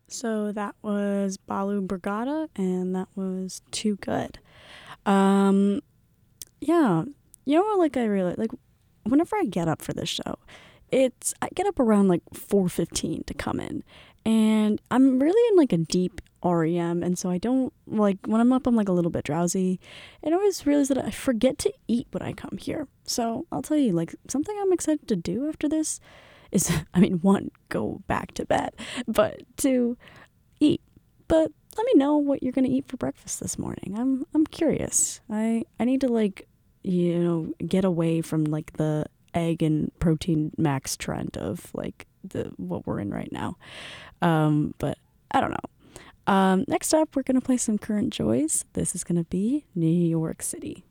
So that was Balu Brigada, and that was Too Good. Um, yeah, you know what? Like I really like whenever I get up for this show, I get up around like 4:15 to come in, and I'm really in like a deep REM, and so I don't like when I'm up. I'm like a little bit drowsy, and I always realize that I forget to eat when I come here. So I'll tell you, like something I'm excited to do after this is, I mean, one, go back to bed, but two, eat. But let me know what you're gonna eat for breakfast this morning. I'm curious. I need to like, get away from like the egg and protein max trend of like the what we're in right now. But I don't know. Next up, we're gonna play some Current Joys. This is gonna be New York City.